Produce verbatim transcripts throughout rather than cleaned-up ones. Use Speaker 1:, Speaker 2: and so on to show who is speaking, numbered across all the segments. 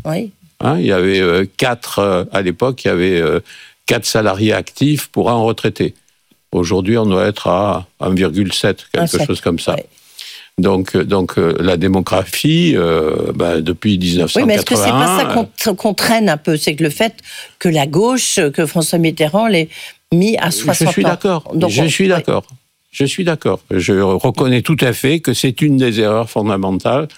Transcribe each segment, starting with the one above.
Speaker 1: Oui.
Speaker 2: Hein, il y avait euh, quatre, euh, à l'époque, il y avait euh, quatre salariés actifs pour un retraité. Aujourd'hui, on doit être à un virgule sept, quelque chose comme ça. Oui. Donc, donc euh, la démographie, euh, bah, depuis dix-neuf cent quatre-vingt-un...
Speaker 1: Oui, mais est-ce que c'est pas ça qu'on, qu'on traîne un peu? C'est que le fait que la gauche, que François Mitterrand l'ait mis à soixante ans...
Speaker 2: Je suis d'accord, Donc, je on... suis d'accord. Oui. Je suis d'accord. Je reconnais tout à fait que c'est une des erreurs fondamentales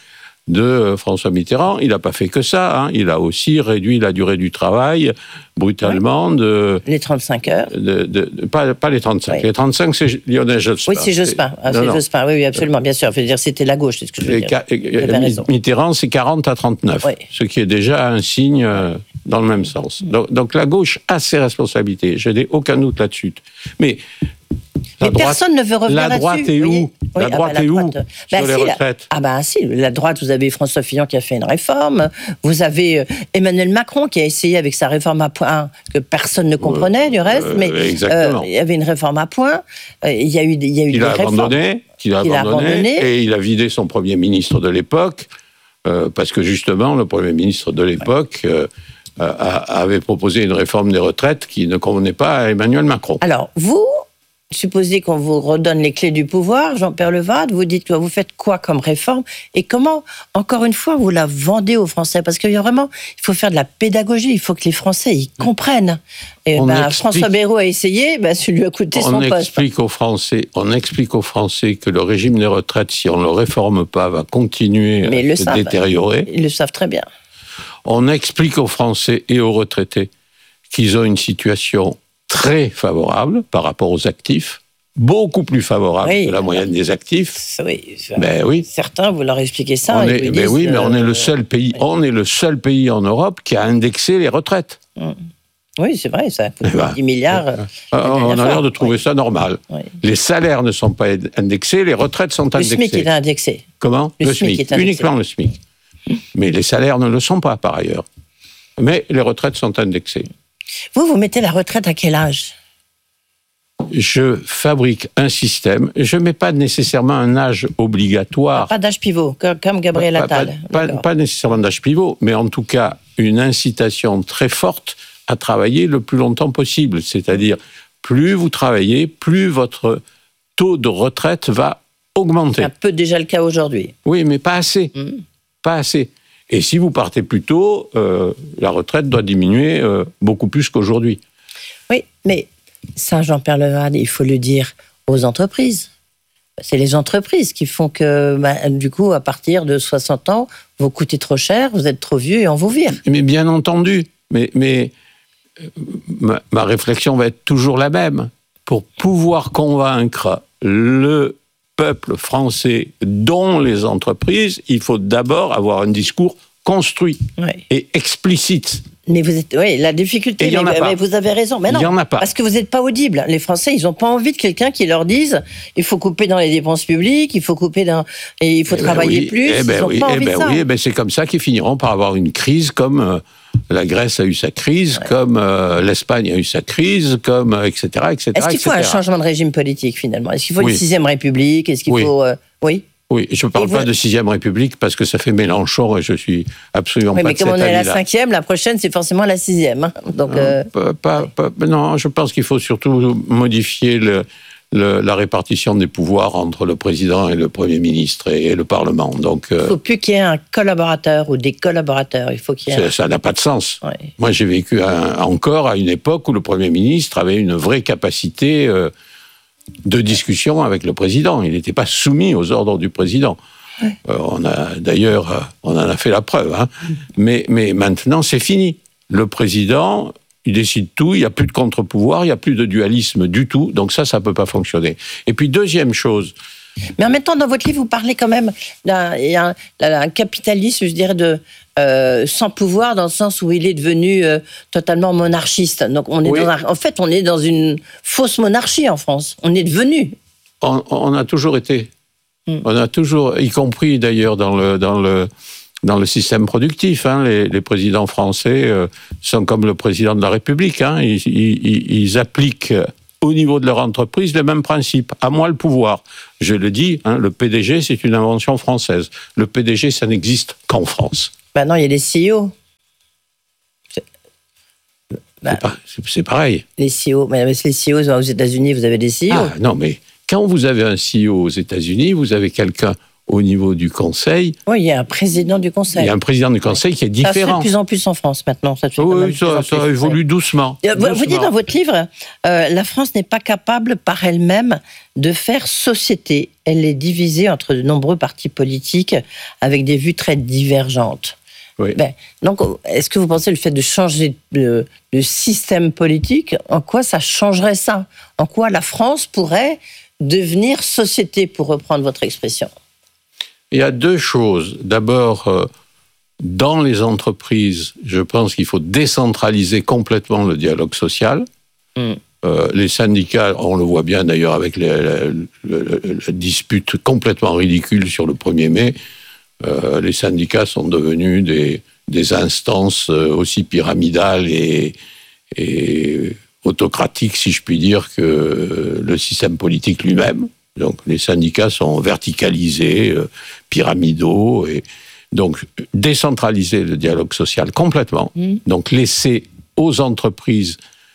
Speaker 2: de François Mitterrand. Il n'a pas fait que ça. Hein. Il a aussi réduit la durée du travail brutalement. Oui. De,
Speaker 1: les trente-cinq heures.
Speaker 2: De, de, de, pas, pas les trente-cinq. Oui. Les trente-cinq, c'est Lionel Jospin.
Speaker 1: Oui, c'est Jospin. Ah, c'est Jospin. Oui, oui, absolument. Bien sûr. Je veux dire, c'était la gauche, c'est ce que je veux dire.
Speaker 2: Ca- Mitterrand, c'est quarante à trente-neuf. Oui. Ce qui est déjà un signe euh, dans le même sens. Donc, donc la gauche a ses responsabilités. Je n'ai aucun doute là-dessus. Mais...
Speaker 1: Mais droite, personne ne veut revenir
Speaker 2: là-dessus. La droite est où oui,
Speaker 1: ah
Speaker 2: La droite
Speaker 1: bah,
Speaker 2: est
Speaker 1: la
Speaker 2: où
Speaker 1: droite, bah,
Speaker 2: sur
Speaker 1: si,
Speaker 2: les retraites
Speaker 1: la, Ah ben bah, si, la droite, vous avez François Fillon qui a fait une réforme, vous avez Emmanuel Macron qui a essayé avec sa réforme à points, que personne ne comprenait euh, du reste, mais euh, il y avait une réforme à points, euh, il y a eu, il y a eu
Speaker 2: il
Speaker 1: des
Speaker 2: a
Speaker 1: réformes.
Speaker 2: Abandonné, qu'il a,
Speaker 1: qu'il a
Speaker 2: abandonné,
Speaker 1: abandonné,
Speaker 2: et il a vidé son Premier ministre de l'époque, euh, parce que justement, le Premier ministre de l'époque... Ouais. Euh, avait proposé une réforme des retraites qui ne convenait pas à Emmanuel Macron.
Speaker 1: Alors, vous, supposez qu'on vous redonne les clés du pouvoir, Jean-Pierre Levade, vous dites que vous faites quoi comme réforme et comment, encore une fois, vous la vendez aux Français? Parce qu'il y a vraiment, il faut faire de la pédagogie, il faut que les Français y comprennent. Et ben, explique, François Bayrou a essayé, ben, ça lui a coûté son poste.
Speaker 2: Explique aux Français, on explique aux Français que le régime des retraites, si on ne le réforme pas, va continuer
Speaker 1: Mais
Speaker 2: à se
Speaker 1: savent,
Speaker 2: détériorer.
Speaker 1: Ils le savent très bien.
Speaker 2: On explique aux Français et aux retraités qu'ils ont une situation très favorable par rapport aux actifs, beaucoup plus favorable oui, que la moyenne des actifs.
Speaker 1: Oui,
Speaker 2: ben oui.
Speaker 1: Certains, vous leur expliquez ça.
Speaker 2: On est, ben
Speaker 1: disent,
Speaker 2: oui, mais
Speaker 1: euh,
Speaker 2: on est le seul pays, oui. on est le seul pays en Europe qui a indexé les retraites.
Speaker 1: Oui, c'est vrai, ça coûte ben, dix milliards. Euh,
Speaker 2: on a l'air de trouver oui. ça normal. Oui. Les salaires ne sont pas indexés, les retraites sont indexées.
Speaker 1: Le SMIC est indexé.
Speaker 2: Comment?
Speaker 1: Le,
Speaker 2: le
Speaker 1: SMIC,
Speaker 2: SMIC,
Speaker 1: est indexé.
Speaker 2: Uniquement le SMIC. Mais les salaires ne le sont pas, par ailleurs. Mais les retraites sont indexées.
Speaker 1: Vous, vous mettez la retraite à quel âge?
Speaker 2: Je fabrique un système. Je ne mets pas nécessairement un âge obligatoire.
Speaker 1: Pas d'âge pivot, comme Gabriel Attal.
Speaker 2: Pas, pas, pas nécessairement d'âge pivot, mais en tout cas, une incitation très forte à travailler le plus longtemps possible. C'est-à-dire, plus vous travaillez, plus votre taux de retraite va augmenter.
Speaker 1: C'est un peu déjà le cas aujourd'hui.
Speaker 2: Oui, mais pas assez. Mmh. Pas assez. Et si vous partez plus tôt, euh, la retraite doit diminuer euh, beaucoup plus qu'aujourd'hui.
Speaker 1: Oui, mais ça, Jean-Pierre Levade, il faut le dire aux entreprises. C'est les entreprises qui font que, bah, du coup, à partir de soixante ans, vous coûtez trop cher, vous êtes trop vieux et on vous vire.
Speaker 2: Mais bien entendu, mais, mais ma, ma réflexion va être toujours la même. Pour pouvoir convaincre le peuple français, dont les entreprises, il faut d'abord avoir un discours construit oui. et explicite.
Speaker 1: Mais vous êtes, oui, la difficulté, mais, mais vous avez raison. Mais non,
Speaker 2: il y en a pas.
Speaker 1: Parce que vous n'êtes pas audible. Les Français, ils n'ont pas envie de quelqu'un qui leur dise il faut couper dans les dépenses publiques, il faut couper dans, et il faut eh travailler
Speaker 2: ben oui,
Speaker 1: plus.
Speaker 2: Eh ben
Speaker 1: ils n'ont
Speaker 2: oui,
Speaker 1: pas
Speaker 2: eh
Speaker 1: envie
Speaker 2: ben
Speaker 1: de ça.
Speaker 2: Oui, eh ben c'est comme ça qu'ils finiront par avoir une crise comme euh, la Grèce a eu sa crise, ouais. comme euh, l'Espagne a eu sa crise, comme euh, et cetera, et cetera.
Speaker 1: Est-ce qu'il
Speaker 2: et cetera.
Speaker 1: faut un changement de régime politique finalement? Est-ce qu'il faut
Speaker 2: oui.
Speaker 1: une sixième République? Est-ce qu'il
Speaker 2: oui.
Speaker 1: faut euh, oui?
Speaker 2: Oui, je ne parle vous... pas de sixième République parce que ça fait Mélenchon et je suis absolument
Speaker 1: oui,
Speaker 2: pas
Speaker 1: mais
Speaker 2: de cet
Speaker 1: comme on est à la
Speaker 2: avis-là.
Speaker 1: cinquième, la prochaine c'est forcément la sixième. Hein. Donc,
Speaker 2: non,
Speaker 1: euh...
Speaker 2: pas, pas, pas, non, je pense qu'il faut surtout modifier le, le, la répartition des pouvoirs entre le président et le Premier ministre et, et le Parlement. Donc,
Speaker 1: il ne faut plus qu'il y ait un collaborateur ou des collaborateurs. Il faut qu'il y ait un...
Speaker 2: Ça n'a pas de sens.
Speaker 1: Oui.
Speaker 2: Moi, j'ai vécu un, encore à une époque où le Premier ministre avait une vraie capacité euh, de discussion avec le président. Il n'était pas soumis aux ordres du président. Ouais. Euh, on a d'ailleurs, euh, on en a fait la preuve. Hein. Mais, mais maintenant, c'est fini. Le président, il décide tout. Il n'y a plus de contre-pouvoir, il n'y a plus de dualisme du tout. Donc ça, ça ne peut pas fonctionner. Et puis deuxième chose.
Speaker 1: Mais en même temps, dans votre livre, vous parlez quand même d'un, d'un, d'un capitalisme, je dirais, de euh, sans pouvoir, dans le sens où il est devenu euh, totalement monarchiste. Donc on est oui. dans un, en fait, on est dans une fausse monarchie en France. On est devenu.
Speaker 2: On, on a toujours été. On a toujours, y compris d'ailleurs dans le, dans le, dans le système productif, hein, les, les présidents français euh, sont comme le président de la République. Hein, ils, ils, ils appliquent au niveau de leur entreprise les mêmes principes. À moi le pouvoir. Je le dis, hein, le P D G, c'est une invention française. Le P D G, ça n'existe qu'en France.
Speaker 1: Ben non, il y a les C E O.
Speaker 2: Bah, c'est, pas, c'est, c'est pareil.
Speaker 1: Les C E O, mais les C E O aux États-Unis, vous avez des C E O.
Speaker 2: Ah, non, mais quand vous avez un C E O aux États-Unis, vous avez quelqu'un au niveau du Conseil.
Speaker 1: Oui, il y a un président du Conseil.
Speaker 2: Il y a un président du Conseil qui est différent. Ça
Speaker 1: se fait de plus en plus en France maintenant. Ça, se fait
Speaker 2: oui, ça, ça évolue doucement,
Speaker 1: vous,
Speaker 2: doucement.
Speaker 1: Vous dites dans votre livre, euh, la France n'est pas capable par elle-même de faire société. Elle est divisée entre de nombreux partis politiques avec des vues très divergentes.
Speaker 2: Oui.
Speaker 1: Ben, donc, est-ce que vous pensez le fait de changer de, de système politique, en quoi ça changerait ça ? En quoi la France pourrait devenir société, pour reprendre votre expression ?
Speaker 2: Il y a deux choses. D'abord, euh, dans les entreprises, je pense qu'il faut décentraliser complètement le dialogue social. Mm. Euh, les syndicats, on le voit bien d'ailleurs avec les, la, la, la dispute complètement ridicule sur le premier mai, euh, les syndicats sont devenus des, des instances aussi pyramidales et, et autocratiques, si je puis dire, que le système politique lui-même. Donc les syndicats sont verticalisés, euh, pyramidaux, et donc décentraliser le dialogue social complètement. Mmh. Donc laisser aux entreprises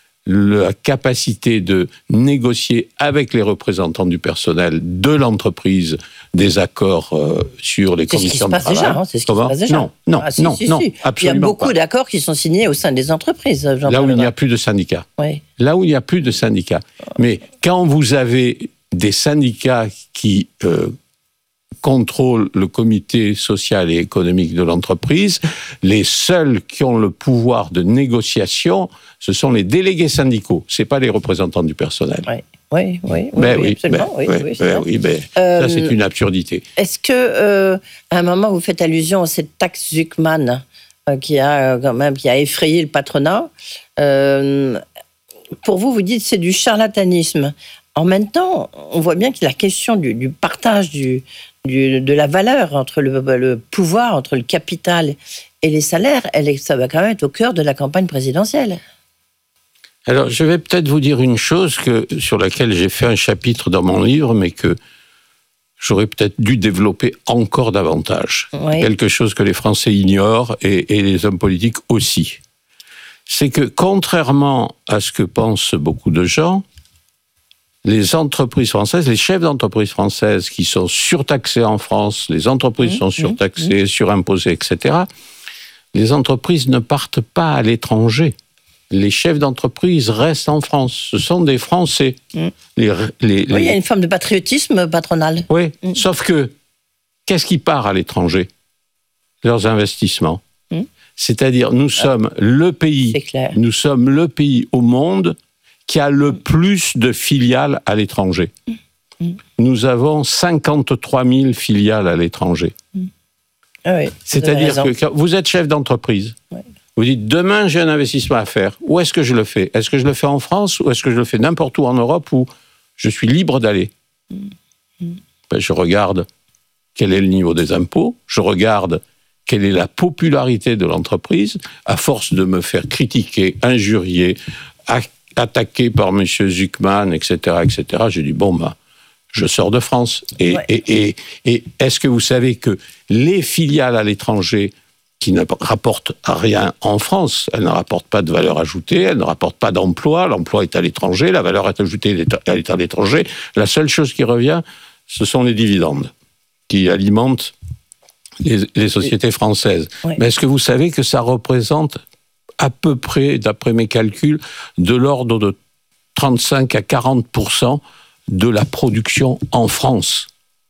Speaker 2: la capacité de négocier avec les représentants du personnel de l'entreprise des accords euh, sur les
Speaker 1: c'est
Speaker 2: conditions
Speaker 1: de
Speaker 2: travail.
Speaker 1: Déjà, hein, c'est ce qui se passe déjà.
Speaker 2: Non, non,
Speaker 1: ah, si,
Speaker 2: non,
Speaker 1: si,
Speaker 2: non,
Speaker 1: si.
Speaker 2: absolument.
Speaker 1: Il y a beaucoup
Speaker 2: pas.
Speaker 1: d'accords qui sont signés au sein des entreprises.
Speaker 2: Là où il n'y a plus de syndicats.
Speaker 1: Oui.
Speaker 2: Là où il n'y a plus de syndicats. Mais quand vous avez des syndicats qui euh, contrôlent le comité social et économique de l'entreprise, les seuls qui ont le pouvoir de négociation, ce sont les délégués syndicaux, c'est pas les représentants du personnel.
Speaker 1: Oui, oui, oui,
Speaker 2: ben
Speaker 1: oui,
Speaker 2: oui,
Speaker 1: absolument.
Speaker 2: Ben,
Speaker 1: oui,
Speaker 2: oui,
Speaker 1: oui,
Speaker 2: ben, oui, ben, euh, ça c'est une absurdité.
Speaker 1: Est-ce que, euh, à un moment, vous faites allusion à cette taxe Zuckman euh, qui a euh, quand même qui a effrayé le patronat euh, pour vous, vous dites c'est du charlatanisme. En même temps, on voit bien que la question du, du partage du, du, de la valeur entre le, le pouvoir, entre le capital et les salaires, elle, ça va quand même être au cœur de la campagne présidentielle.
Speaker 2: Alors, je vais peut-être vous dire une chose que, sur laquelle j'ai fait un chapitre dans mon livre, mais que j'aurais peut-être dû développer encore davantage. Oui. Quelque chose que les Français ignorent et, et les hommes politiques aussi. C'est que, contrairement à ce que pensent beaucoup de gens, les entreprises françaises, les chefs d'entreprises françaises qui sont surtaxés en France, les entreprises mmh, sont surtaxées, mmh. surimposées, et cetera, les entreprises ne partent pas à l'étranger. Les chefs d'entreprise restent en France. Ce sont des Français. Mmh. Les, les, les...
Speaker 1: Oui, il y a une forme de patriotisme patronal.
Speaker 2: Oui, mmh. Sauf que, qu'est-ce qui part à l'étranger ? Leurs investissements. Mmh. C'est-à-dire, nous sommes ah, le pays, nous sommes le pays au monde qui a le plus de filiales à l'étranger. Mmh. Nous avons cinquante-trois mille filiales à l'étranger. Mmh.
Speaker 1: Ah oui,
Speaker 2: c'est-à-dire que quand vous êtes chef d'entreprise, ouais. Vous dites, demain j'ai un investissement à faire, où est-ce que je le fais ? Est-ce que je le fais en France ou est-ce que je le fais n'importe où en Europe où je suis libre d'aller ? Mmh. Ben, je regarde quel est le niveau des impôts, je regarde quelle est la popularité de l'entreprise, à force de me faire critiquer, injurier, attaqué par M. Zuckman, et cetera, et cetera, j'ai dit, bon, ben, je sors de France. Et, ouais. et, et, et est-ce que vous savez que les filiales à l'étranger qui ne rapportent rien en France, elles ne rapportent pas de valeur ajoutée, elles ne rapportent pas d'emploi, l'emploi est à l'étranger, la valeur ajoutée elle est à l'étranger, la seule chose qui revient, ce sont les dividendes qui alimentent les, les sociétés françaises. Ouais. Mais est-ce que vous savez que ça représente à peu près, d'après mes calculs, de l'ordre de trente-cinq à quarante pour cent de la production en France.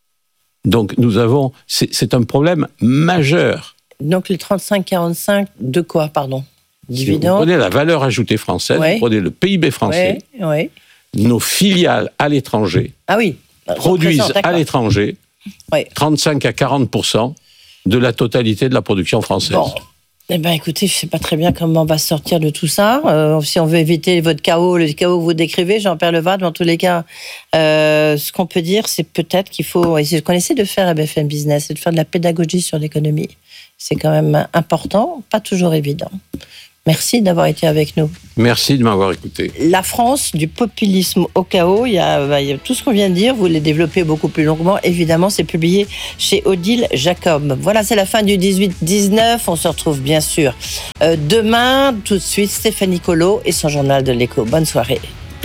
Speaker 2: Donc nous avons, c'est, c'est un problème majeur.
Speaker 1: Donc les trente-cinq à quarante-cinq de quoi, pardon ? Dividendes.
Speaker 2: Si vous prenez la valeur ajoutée française, ouais. Vous prenez le P I B français,
Speaker 1: ouais, ouais.
Speaker 2: Nos filiales à l'étranger
Speaker 1: ah oui.
Speaker 2: produisent à l'étranger
Speaker 1: ouais.
Speaker 2: trente-cinq à quarante pour cent de la totalité de la production française.
Speaker 1: Bon. Eh bien, écoutez, je ne sais pas très bien comment on va sortir de tout ça. Euh, si on veut éviter votre chaos, le chaos que vous décrivez, Jean-Pierre Levade, dans tous les cas, euh, ce qu'on peut dire, c'est peut-être qu'il faut... Et c'est ce qu'on essaie de faire à B F M Business, c'est de faire de la pédagogie sur l'économie. C'est quand même important, pas toujours évident. Merci d'avoir été avec nous.
Speaker 2: Merci de m'avoir écouté.
Speaker 1: La France, du populisme au chaos, il y a, bah, il y a tout ce qu'on vient de dire, vous les développez beaucoup plus longuement. Évidemment, c'est publié chez Odile Jacob. Voilà, c'est la fin du dix-huit dix-neuf. On se retrouve bien sûr euh, demain. Tout de suite, Stéphanie Colo et son journal de l'écho. Bonne soirée.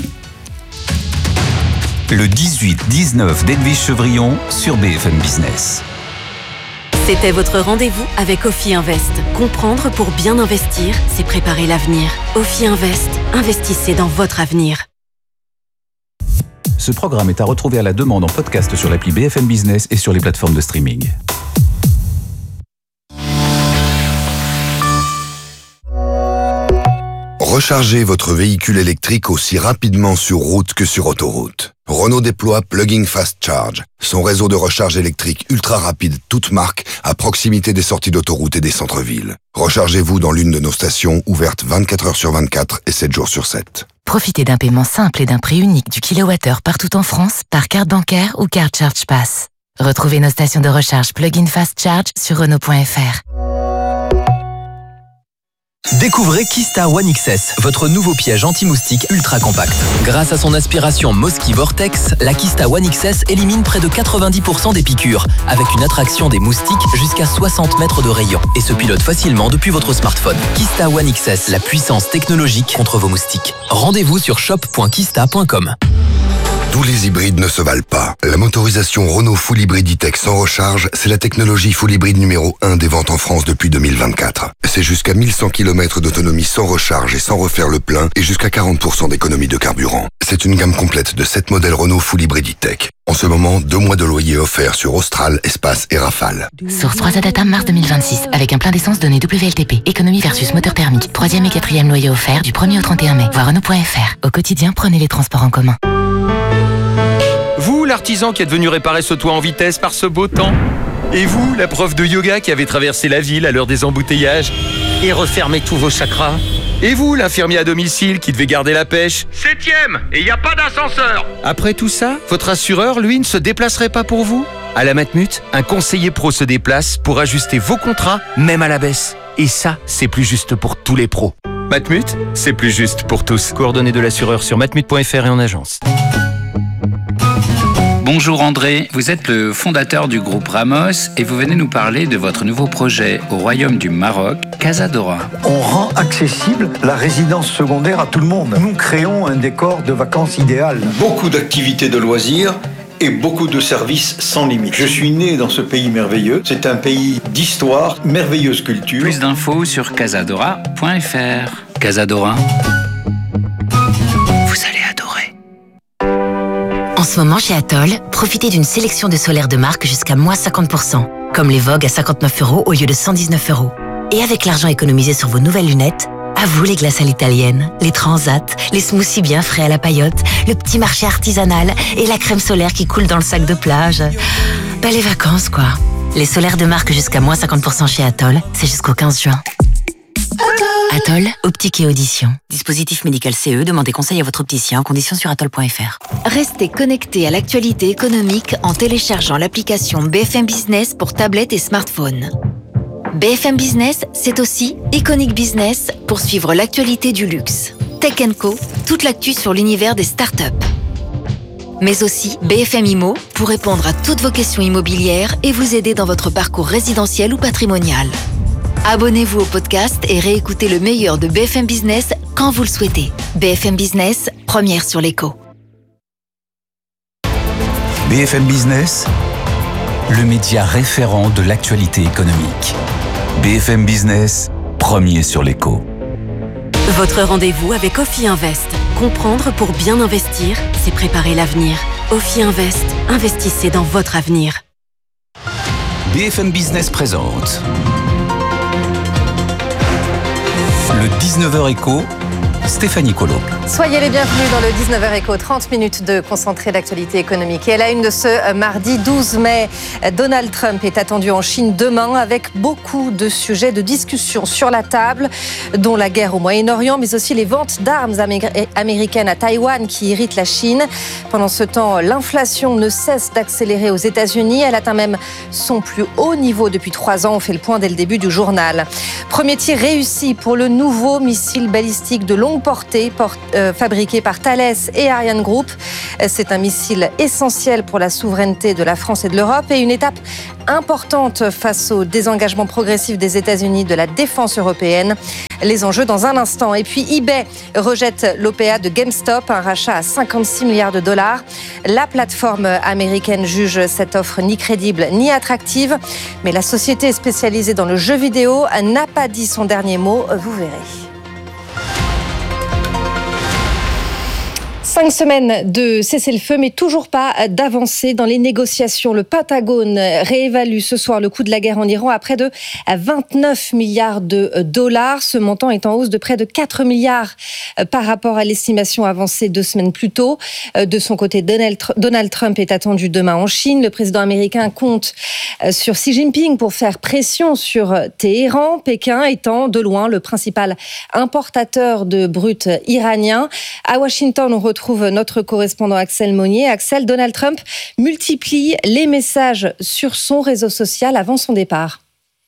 Speaker 3: Le dix-huit dix-neuf d'Edwige Chevrillon sur B F M Business.
Speaker 4: C'était votre rendez-vous avec Ophi Invest. Comprendre pour bien investir, c'est préparer l'avenir. Ophi Invest, investissez dans votre avenir.
Speaker 3: Ce programme est à retrouver à la demande en podcast sur l'appli B F M Business et sur les plateformes de streaming.
Speaker 5: Rechargez votre véhicule électrique aussi rapidement sur route que sur autoroute. Renault déploie Plug-in Fast Charge, son réseau de recharge électrique ultra rapide toute marque à proximité des sorties d'autoroute et des centres-villes. Rechargez-vous dans l'une de nos stations ouvertes vingt-quatre heures sur vingt-quatre et sept jours sur sept.
Speaker 6: Profitez d'un paiement simple et d'un prix unique du kilowattheure partout en France par carte bancaire ou carte Charge Pass. Retrouvez nos stations de recharge Plug-in Fast Charge sur Renault point F R.
Speaker 7: Découvrez Kista One X S, votre nouveau piège anti-moustique ultra compact. Grâce à son aspiration Mosquito Vortex, la Kista One X S élimine près de quatre-vingt-dix pour cent des piqûres, avec une attraction des moustiques jusqu'à soixante mètres de rayon, et se pilote facilement depuis votre smartphone. Kista One X S, la puissance technologique contre vos moustiques. Rendez-vous sur shop point kista point com.
Speaker 5: Tous les hybrides ne se valent pas. La motorisation Renault Full Hybrid E-Tech sans recharge, c'est la technologie Full Hybrid numéro un des ventes en France depuis deux mille vingt-quatre. C'est jusqu'à mille cent kilomètres d'autonomie sans recharge et sans refaire le plein et jusqu'à quarante pour cent d'économie de carburant. C'est une gamme complète de sept modèles Renault Full Hybrid E-Tech. En ce moment, deux mois de loyer offerts sur Austral, Espace et Rafale.
Speaker 6: Source trois A Data mars deux mille vingt-six, avec un plein d'essence donné W L T P. Économie versus moteur thermique. Troisième et quatrième loyer offert du premier au trente et un mai. Voir Renault point F R. Au quotidien, prenez les transports en commun.
Speaker 8: Vous, l'artisan qui êtes venu réparer ce toit en vitesse par ce beau temps. Et vous, la prof de yoga qui avait traversé la ville à l'heure des embouteillages et refermé tous vos chakras. Et vous, l'infirmier à domicile qui devait garder la pêche. Septième, et il n'y a pas d'ascenseur. Après tout ça, votre assureur, lui, ne se déplacerait pas pour vous? À la Matmut, un conseiller pro se déplace pour ajuster vos contrats, même à la baisse. Et ça, c'est plus juste pour tous les pros. Matmut, c'est plus juste pour tous. Coordonnées de l'assureur sur matmut point F R et en agence.
Speaker 9: Bonjour André, vous êtes le fondateur du groupe Ramos et vous venez nous parler de votre nouveau projet au Royaume du Maroc, Casadora.
Speaker 10: On rend accessible la résidence secondaire à tout le monde. Nous créons un décor de vacances idéal.
Speaker 11: Beaucoup d'activités de loisirs et beaucoup de services sans limite. Je suis né dans ce pays merveilleux. C'est un pays d'histoire, merveilleuse culture.
Speaker 9: Plus d'infos sur casadora point F R. Casadora. Vous allez adorer.
Speaker 6: En ce moment, chez Atoll, profitez d'une sélection de solaires de marque jusqu'à moins cinquante pour cent, comme les Vogue à cinquante-neuf euros au lieu de cent dix-neuf euros. Et avec l'argent économisé sur vos nouvelles lunettes, à vous les glaces à l'italienne, les transats, les smoothies bien frais à la paillote, le petit marché artisanal et la crème solaire qui coule dans le sac de plage. Bah les vacances, quoi. Les solaires de marque jusqu'à moins cinquante pour cent chez Atoll, c'est jusqu'au quinze juin. Atoll, optique et audition. Dispositif médical C E, demandez conseil à votre opticien en conditions sur atoll point F R.
Speaker 12: Restez connectés à l'actualité économique en téléchargeant l'application B F M Business pour tablette et smartphone. B F M Business, c'est aussi Iconic Business pour suivre l'actualité du luxe. Tech and Co, toute l'actu sur l'univers des startups. Mais aussi B F M Immo pour répondre à toutes vos questions immobilières et vous aider dans votre parcours résidentiel ou patrimonial. Abonnez-vous au podcast et réécoutez le meilleur de B F M Business quand vous le souhaitez. B F M Business, première sur l'écho.
Speaker 3: B F M Business, le média référent de l'actualité économique. B F M Business, premier sur l'écho.
Speaker 4: Votre rendez-vous avec Ophi Invest. Comprendre pour bien investir, c'est préparer l'avenir. Ophi Invest, investissez dans votre avenir.
Speaker 3: B F M Business présente le dix-neuf heures écho Stéphanie Colo.
Speaker 13: Soyez les bienvenus dans le dix-neuf heures Éco, trente minutes de concentré d'actualité économique. Et à la une de ce mardi douze mai, Donald Trump est attendu en Chine demain avec beaucoup de sujets de discussion sur la table, dont la guerre au Moyen-Orient, mais aussi les ventes d'armes américaines à Taïwan qui irritent la Chine. Pendant ce temps, l'inflation ne cesse d'accélérer aux États-Unis. Elle atteint même son plus haut niveau depuis trois ans. On fait le point dès le début du journal. Premier tir réussi pour le nouveau missile balistique de longue portée porte, euh, fabriqué par Thales et Ariane Group. C'est un missile essentiel pour la souveraineté de la France et de l'Europe et une étape importante face au désengagement progressif des États-Unis de la défense européenne. Les enjeux dans un instant. Et puis eBay rejette l'O P A de GameStop, un rachat à cinquante-six milliards de dollars. La plateforme américaine juge cette offre ni crédible ni attractive. Mais la société spécialisée dans le jeu vidéo n'a pas dit son dernier mot. Vous verrez. Cinq semaines de cessez-le-feu, mais toujours pas d'avancée dans les négociations. Le Pentagone réévalue ce soir le coût de la guerre en Iran à près de vingt-neuf milliards de dollars. Ce montant est en hausse de près de quatre milliards par rapport à l'estimation avancée deux semaines plus tôt. De son côté, Donald Trump est attendu demain en Chine. Le président américain compte sur Xi Jinping pour faire pression sur Téhéran, Pékin étant de loin le principal importateur de brut iranien. À Washington, on retrouve notre correspondant Axel Monnier. Axel, Donald Trump multiplie les messages sur son réseau social avant son départ.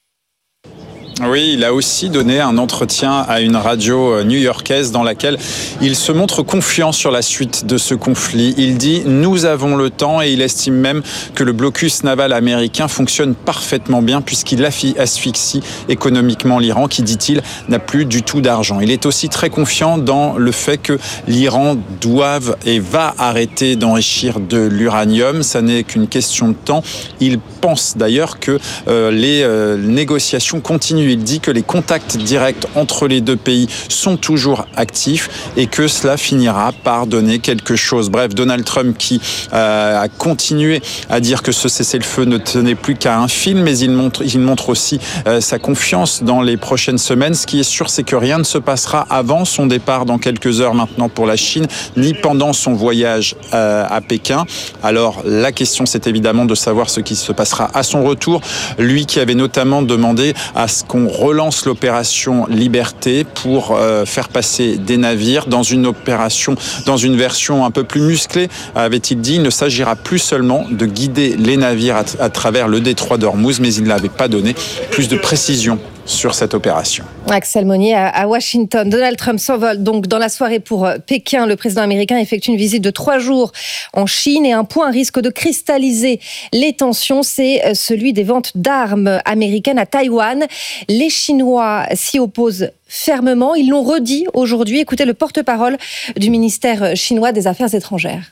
Speaker 14: Oui, il a aussi donné un entretien à une radio new-yorkaise dans laquelle il se montre confiant sur la suite de ce conflit. Il dit « Nous avons le temps » et il estime même que le blocus naval américain fonctionne parfaitement bien puisqu'il asphyxie économiquement l'Iran qui, dit-il, n'a plus du tout d'argent. Il est aussi très confiant dans le fait que l'Iran doive et va arrêter d'enrichir de l'uranium. Ça n'est qu'une question de temps. Il pense d'ailleurs que euh, les euh, négociations continuent. Il dit que les contacts directs entre les deux pays sont toujours actifs et que cela finira par donner quelque chose. Bref, Donald Trump qui euh, a continué à dire que ce cessez-le-feu ne tenait plus qu'à un film, mais il montre, il montre aussi euh, sa confiance dans les prochaines semaines. Ce qui est sûr, c'est que rien ne se passera avant son départ dans quelques heures maintenant pour la Chine, ni pendant son voyage euh, à Pékin. Alors, la question, c'est évidemment de savoir ce qui se passera à son retour. Lui qui avait notamment demandé à ce qu'on relance l'opération Liberté pour euh, faire passer des navires dans une opération, dans une version un peu plus musclée, avait-il dit. Il ne s'agira plus seulement de guider les navires à, à travers le détroit d'Ormuz, mais il n'avait pas donné plus de précision sur cette opération.
Speaker 13: Axel Monnier à Washington. Donald Trump s'envole donc dans la soirée pour Pékin. Le président américain effectue une visite de trois jours en Chine et un point risque de cristalliser les tensions, c'est celui des ventes d'armes américaines à Taïwan. Les Chinois s'y opposent fermement. Ils l'ont redit aujourd'hui. Écoutez le porte-parole du ministère chinois des Affaires étrangères.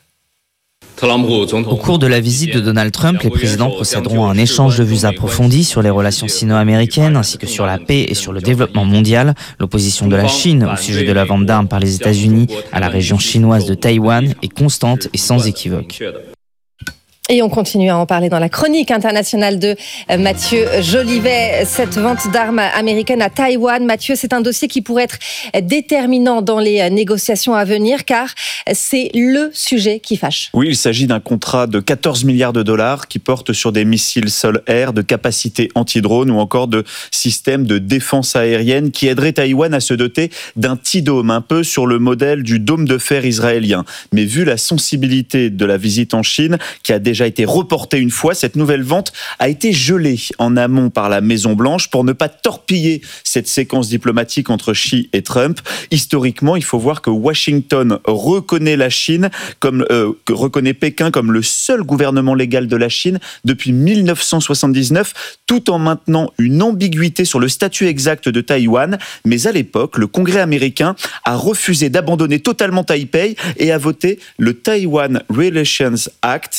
Speaker 15: Au cours de la visite de Donald Trump, les présidents procéderont à un échange de vues approfondi sur les relations sino-américaines ainsi que sur la paix et sur le développement mondial. L'opposition de la Chine au sujet de la vente d'armes par les États-Unis à la région chinoise de Taïwan est constante et sans équivoque.
Speaker 13: Et on continue à en parler dans la chronique internationale de Mathieu Jolivet. Cette vente d'armes américaines à Taïwan, Mathieu, c'est un dossier qui pourrait être déterminant dans les négociations à venir car c'est le sujet qui fâche.
Speaker 16: Oui, il s'agit d'un contrat de quatorze milliards de dollars qui porte sur des missiles sol-air, de capacités anti-drone ou encore de systèmes de défense aérienne qui aideraient Taïwan à se doter d'un T-Dome, un peu sur le modèle du dôme de fer israélien. Mais vu la sensibilité de la visite en Chine, qui a déjà a été reportée une fois, cette nouvelle vente a été gelée en amont par la Maison-Blanche pour ne pas torpiller cette séquence diplomatique entre Xi et Trump. Historiquement, il faut voir que Washington reconnaît la Chine comme euh, reconnaît Pékin comme le seul gouvernement légal de la Chine depuis mille neuf cent soixante-dix-neuf, tout en maintenant une ambiguïté sur le statut exact de Taïwan. Mais à l'époque, le Congrès américain a refusé d'abandonner totalement Taipei et a voté le Taiwan Relations Act. C'est un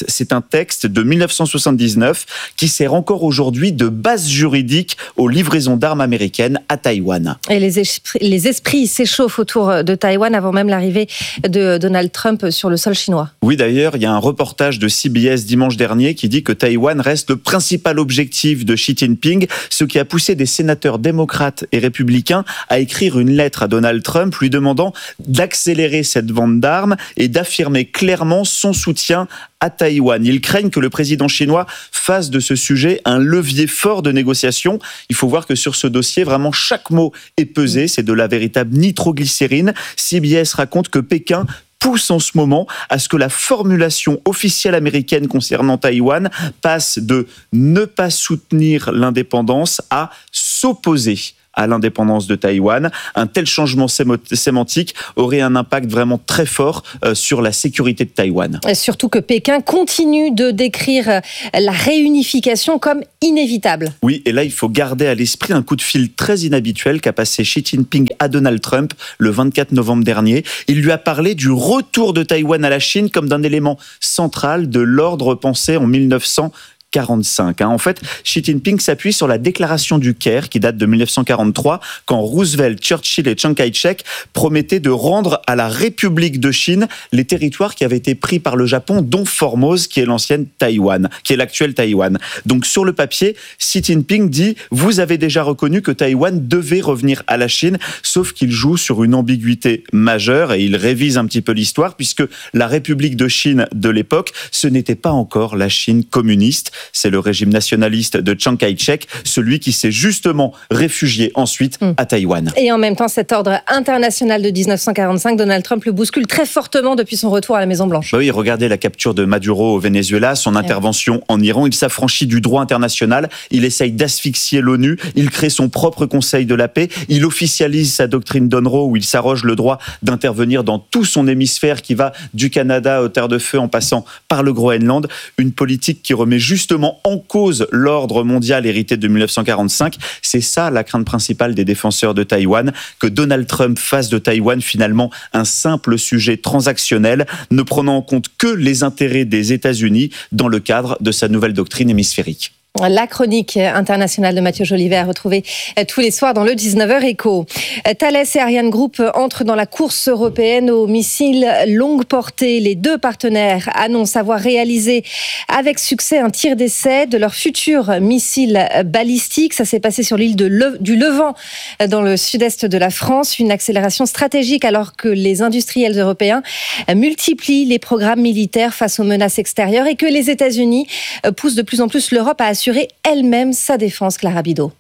Speaker 16: texte de dix-neuf cent soixante-dix-neuf qui sert encore aujourd'hui de base juridique aux livraisons d'armes américaines à Taïwan.
Speaker 13: Et les esprits, les esprits s'échauffent autour de Taïwan avant même l'arrivée de Donald Trump sur le sol chinois.
Speaker 16: Oui, d'ailleurs, il y a un reportage de C B S dimanche dernier qui dit que Taïwan reste le principal objectif de Xi Jinping, ce qui a poussé des sénateurs démocrates et républicains à écrire une lettre à Donald Trump lui demandant d'accélérer cette vente d'armes et d'affirmer clairement son soutien à Taïwan. Ils craignent que le président chinois fasse de ce sujet un levier fort de négociation. Il faut voir que sur ce dossier, vraiment chaque mot est pesé. C'est de la véritable nitroglycérine. C B S raconte que Pékin pousse en ce moment à ce que la formulation officielle américaine concernant Taïwan passe de ne pas soutenir l'indépendance à s'opposer à l'indépendance de Taïwan. Un tel changement sémantique aurait un impact vraiment très fort sur la sécurité de Taïwan.
Speaker 13: Et surtout que Pékin continue de décrire la réunification comme inévitable.
Speaker 16: Oui, et là, il faut garder à l'esprit un coup de fil très inhabituel qu'a passé Xi Jinping à Donald Trump le vingt-quatre novembre dernier. Il lui a parlé du retour de Taïwan à la Chine comme d'un élément central de l'ordre pensé en mille neuf cent quarante-cinq. En fait, Xi Jinping s'appuie sur la déclaration du Caire qui date de mille neuf cent quarante-trois, quand Roosevelt, Churchill et Chiang Kai-shek promettaient de rendre à la République de Chine les territoires qui avaient été pris par le Japon, dont Formose, qui est l'ancienne Taïwan, qui est l'actuelle Taïwan. Donc sur le papier, Xi Jinping dit « Vous avez déjà reconnu que Taïwan devait revenir à la Chine », sauf qu'il joue sur une ambiguïté majeure et il révise un petit peu l'histoire, puisque la République de Chine de l'époque, ce n'était pas encore la Chine communiste. C'est le régime nationaliste de Chiang Kai-shek, celui qui s'est justement réfugié ensuite mmh. à Taïwan.
Speaker 13: Et en même temps, cet ordre international de dix-neuf cent quarante-cinq, Donald Trump le bouscule très fortement depuis son retour à la Maison-Blanche.
Speaker 16: Bah oui, regardez la capture de Maduro au Venezuela, son ouais. intervention en Iran. Il s'affranchit du droit international, il essaye d'asphyxier l'ONU, il crée son propre Conseil de la paix, il officialise sa doctrine d'Onro où il s'arroge le droit d'intervenir dans tout son hémisphère qui va du Canada aux Terres de Feu en passant par le Groenland. Une politique qui remet juste en cause l'ordre mondial hérité de mille neuf cent quarante-cinq. C'est ça la crainte principale des défenseurs de Taïwan, que Donald Trump fasse de Taïwan finalement un simple sujet transactionnel, ne prenant en compte que les intérêts des États-Unis dans le cadre de sa nouvelle doctrine hémisphérique.
Speaker 13: La chronique internationale de Mathieu Jolivet à retrouver tous les soirs dans le dix-neuf heures Écho. Thales et Ariane Group entrent dans la course européenne aux missiles longue portée. Les deux partenaires annoncent avoir réalisé avec succès un tir d'essai de leur futur missile balistique. Ça s'est passé sur l'île de Le- du Levant, dans le sud-est de la France. Une accélération stratégique alors que les industriels européens multiplient les programmes militaires face aux menaces extérieures et que les États-Unis poussent de plus en plus l'Europe à assurer elle-même sa défense. Clara Bidot.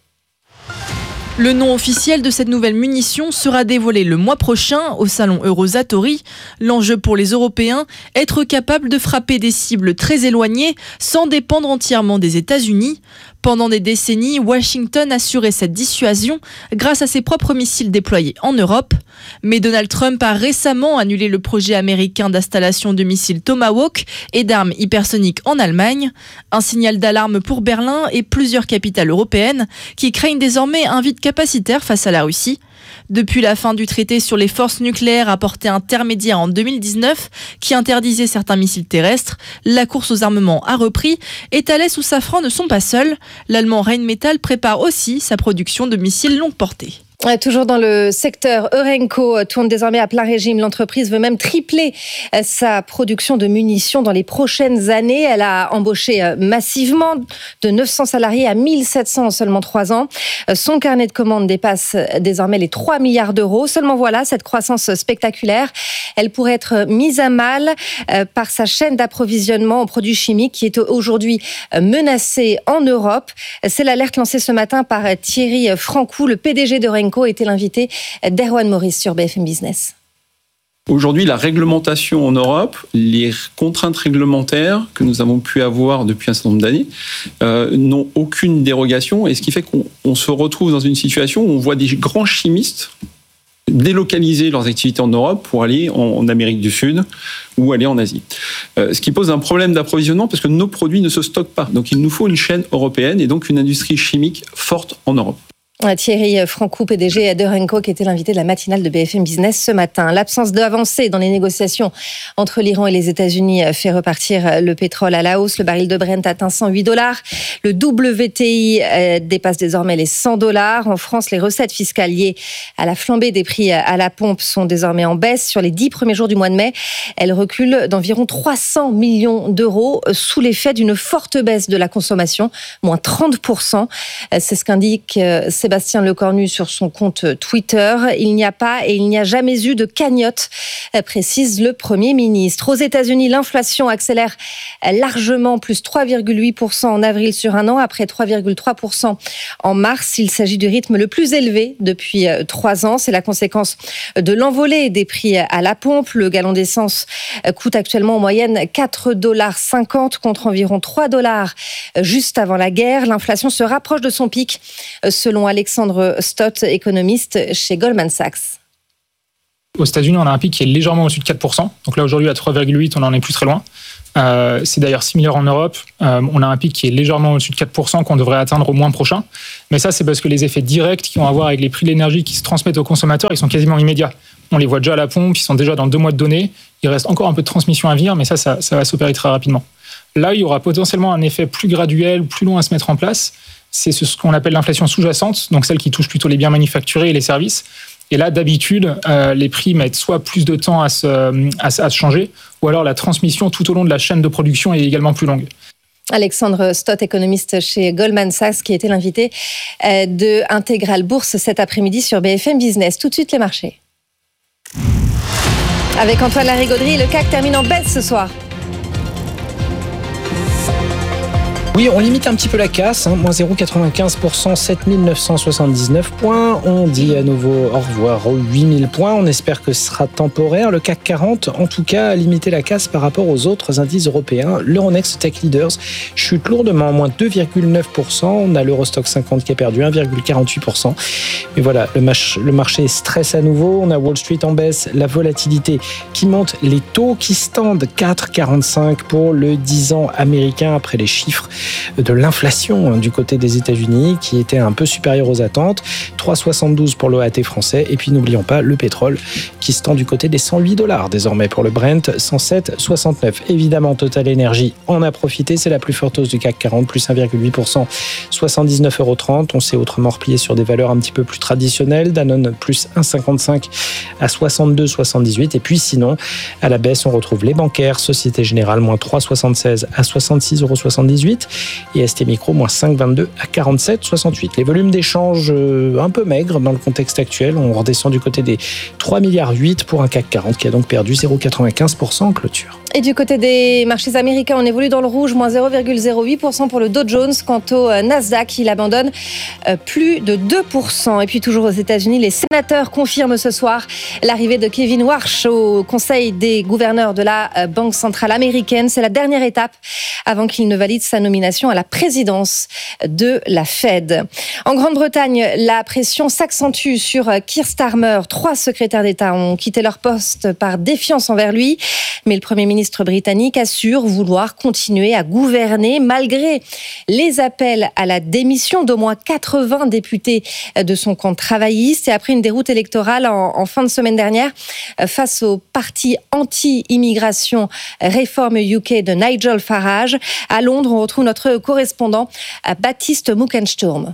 Speaker 17: Le nom officiel de cette nouvelle munition sera dévoilé le mois prochain au salon Eurosatory. L'enjeu pour les Européens, être capable de frapper des cibles très éloignées sans dépendre entièrement des États-Unis. Pendant des décennies, Washington assurait cette dissuasion grâce à ses propres missiles déployés en Europe. Mais Donald Trump a récemment annulé le projet américain d'installation de missiles Tomahawk et d'armes hypersoniques en Allemagne. Un signal d'alarme pour Berlin et plusieurs capitales européennes qui craignent désormais un vide capacitaire face à la Russie. Depuis la fin du traité sur les forces nucléaires apporté intermédiaire en deux mille dix-neuf, qui interdisait certains missiles terrestres, la course aux armements a repris et Thales ou Safran ne sont pas seuls. L'allemand Rheinmetall prépare aussi sa production de missiles longue portée.
Speaker 13: Toujours dans le secteur, Eurenco tourne désormais à plein régime. L'entreprise veut même tripler sa production de munitions dans les prochaines années. Elle a embauché massivement de neuf cents salariés à mille sept cents en seulement trois ans. Son carnet de commandes dépasse désormais les trois milliards d'euros. Seulement voilà, cette croissance spectaculaire, elle pourrait être mise à mal par sa chaîne d'approvisionnement en produits chimiques qui est aujourd'hui menacée en Europe. C'est l'alerte lancée ce matin par Thierry Francou, le P D G d'Eurenco, était l'invité d'Erwan Maurice sur B F M Business.
Speaker 18: Aujourd'hui, la réglementation en Europe, les contraintes réglementaires que nous avons pu avoir depuis un certain nombre d'années, euh, n'ont aucune dérogation, et ce qui fait qu'on on se retrouve dans une situation où on voit des grands chimistes délocaliser leurs activités en Europe pour aller en, en Amérique du Sud ou aller en Asie. Euh, ce qui pose un problème d'approvisionnement parce que nos produits ne se stockent pas. Donc il nous faut une chaîne européenne et donc une industrie chimique forte en Europe.
Speaker 13: Thierry Francou, P D G d'Eurenco, qui était l'invité de la matinale de B F M Business ce matin. L'absence d'avancée dans les négociations entre l'Iran et les États-Unis fait repartir le pétrole à la hausse. Le baril de Brent atteint cent huit dollars. Le W T I dépasse désormais les cent dollars. En France, les recettes fiscales liées à la flambée des prix à la pompe sont désormais en baisse. Sur les dix premiers jours du mois de mai, elles reculent d'environ trois cents millions d'euros sous l'effet d'une forte baisse de la consommation, moins trente pour cent. C'est ce qu'indique Sébastien Lecornu sur son compte Twitter. Il n'y a pas et il n'y a jamais eu de cagnotte, précise le Premier ministre. Aux États-Unis, l'inflation accélère largement, plus trois virgule huit pour cent en avril sur un an, après trois virgule trois pour cent en mars. Il s'agit du rythme le plus élevé depuis trois ans. C'est la conséquence de l'envolée des prix à la pompe. Le gallon d'essence coûte actuellement en moyenne quatre dollars cinquante contre environ trois dollars juste avant la guerre. L'inflation se rapproche de son pic, selon Alexandre Stott, économiste chez Goldman Sachs.
Speaker 19: Aux États-Unis, on a un pic qui est légèrement au-dessus de quatre pour cent. Donc là, aujourd'hui, à trois virgule huit, on n'en est plus très loin. Euh, c'est d'ailleurs similaire en Europe. Euh, on a un pic qui est légèrement au-dessus de quatre pour cent qu'on devrait atteindre au mois prochain. Mais ça, c'est parce que les effets directs qui ont à voir avec les prix de l'énergie qui se transmettent aux consommateurs, ils sont quasiment immédiats. On les voit déjà à la pompe, ils sont déjà dans deux mois de données. Il reste encore un peu de transmission à venir, mais ça, ça, ça va s'opérer très rapidement. Là, il y aura potentiellement un effet plus graduel, plus long à se mettre en place. C'est ce qu'on appelle l'inflation sous-jacente, donc celle qui touche plutôt les biens manufacturés et les services. Et là, d'habitude, euh, les prix mettent soit plus de temps à se, à, à se changer, ou alors la transmission tout au long de la chaîne de production est également plus longue.
Speaker 13: Alexandre Stott, économiste chez Goldman Sachs, qui était l'invité de Intégral Bourse cet après-midi sur B F M Business. Tout de suite, les marchés. Avec Antoine Larigauderie, le C A C termine en baisse ce soir.
Speaker 20: Oui, on limite un petit peu la casse, hein, moins zéro virgule quatre-vingt-quinze pour cent, sept mille neuf cent soixante-dix-neuf points. On dit à nouveau au revoir aux huit mille points. On espère que ce sera temporaire. Le C A C quarante, en tout cas, a limité la casse par rapport aux autres indices européens. L'Euronext Tech Leaders chute lourdement, moins deux virgule neuf pour cent. On a l'Eurostock cinquante qui a perdu un virgule quarante-huit pour cent. Mais voilà, le, mach- le marché stresse à nouveau. On a Wall Street en baisse, la volatilité qui monte, les taux qui se tendent, quatre virgule quarante-cinq pour le dix ans américain après les chiffres de l'inflation du côté des États-Unis qui était un peu supérieur aux attentes, trois virgule soixante-douze pour l'O A T français, et puis n'oublions pas le pétrole qui se tend du côté des cent huit dollars désormais pour le Brent, cent sept virgule soixante-neuf. Évidemment, Total Energy en a profité, c'est la plus forte hausse du C A C quarante, plus un virgule huit pour cent, soixante-dix-neuf euros trente. On s'est autrement replié sur des valeurs un petit peu plus traditionnelles, Danone plus un virgule cinquante-cinq à soixante-deux virgule soixante-dix-huit, et puis sinon, à la baisse, on retrouve les bancaires, Société Générale moins trois virgule soixante-seize à soixante-six euros soixante-dix-huit, et S T Micro, moins cinq virgule vingt-deux à quarante-sept virgule soixante-huit. Les volumes d'échange un peu maigres dans le contexte actuel. On redescend du côté des trois virgule huit milliards pour un C A C quarante qui a donc perdu zéro virgule quatre-vingt-quinze pour cent en clôture.
Speaker 13: Et du côté des marchés américains, on évolue dans le rouge, moins zéro virgule zéro huit pour cent pour le Dow Jones. Quant au Nasdaq, il abandonne plus de deux pour cent. Et puis toujours aux États-Unis, les sénateurs confirment ce soir l'arrivée de Kevin Warsh au Conseil des gouverneurs de la Banque centrale américaine. C'est la dernière étape avant qu'il ne valide sa nomination à la présidence de la Fed. En Grande-Bretagne, la pression s'accentue sur Keir Starmer. Trois secrétaires d'État ont quitté leur poste par défiance envers lui. Mais le Premier ministre britannique assure vouloir continuer à gouverner malgré les appels à la démission d'au moins quatre-vingts députés de son camp travailliste. Et après une déroute électorale en, en fin de semaine dernière face au parti anti-immigration Reform U K de Nigel Farage, à Londres, on retrouve notre correspondant Baptiste Muckensturm.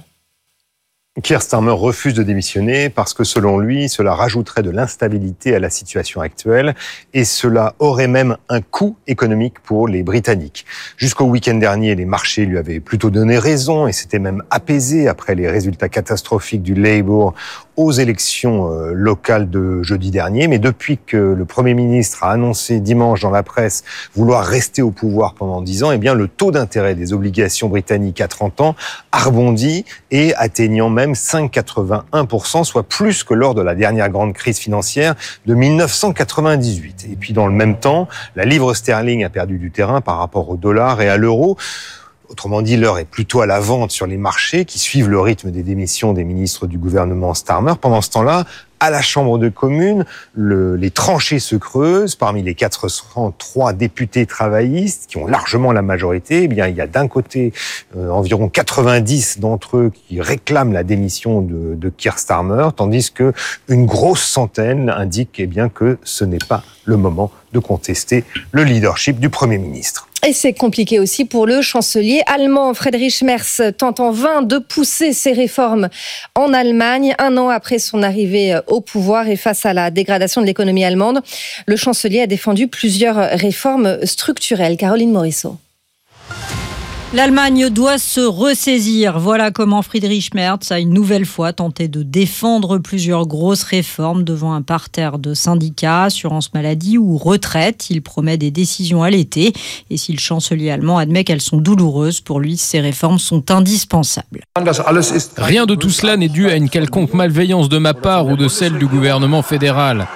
Speaker 21: Keir Starmer refuse de démissionner parce que selon lui, cela rajouterait de l'instabilité à la situation actuelle et cela aurait même un coût économique pour les Britanniques. Jusqu'au week-end dernier, les marchés lui avaient plutôt donné raison et s'étaient même apaisés après les résultats catastrophiques du Labour aux élections locales de jeudi dernier. Mais depuis que le Premier ministre a annoncé dimanche dans la presse vouloir rester au pouvoir pendant dix ans, eh bien le taux d'intérêt des obligations britanniques à trente ans a rebondi et atteignant même cinq virgule quatre-vingt-un pour cent, soit plus que lors de la dernière grande crise financière de mille neuf cent quatre-vingt-dix-huit. Et puis dans le même temps, la livre sterling a perdu du terrain par rapport au dollar et à l'euro. Autrement dit, l'heure est plutôt à la vente sur les marchés qui suivent le rythme des démissions des ministres du gouvernement Starmer. Pendant ce temps-là, à la Chambre de communes, le, les tranchées se creusent. Parmi les quatre cent trois députés travaillistes qui ont largement la majorité, eh bien, il y a d'un côté euh, environ quatre-vingt-dix d'entre eux qui réclament la démission de, de Keir Starmer, tandis que une grosse centaine indique eh bien, que ce n'est pas le moment de contester le leadership du Premier ministre.
Speaker 13: Et c'est compliqué aussi pour le chancelier allemand. Friedrich Merz tente en vain de pousser ses réformes en Allemagne, un an après son arrivée au pouvoir et face à la dégradation de l'économie allemande. Le chancelier a défendu plusieurs réformes structurelles. Caroline Morisseau.
Speaker 2: L'Allemagne doit se ressaisir. Voilà comment Friedrich Merz a une nouvelle fois tenté de défendre plusieurs grosses réformes devant un parterre de syndicats, assurance maladie ou retraite. Il promet des décisions à l'été. Et si le chancelier allemand admet qu'elles sont douloureuses, pour lui, ces réformes sont indispensables.
Speaker 22: Rien de tout cela n'est dû à une quelconque malveillance de ma part ou de celle du gouvernement fédéral.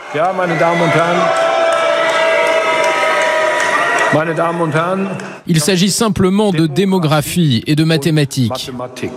Speaker 22: Il s'agit simplement de démographie et de mathématiques.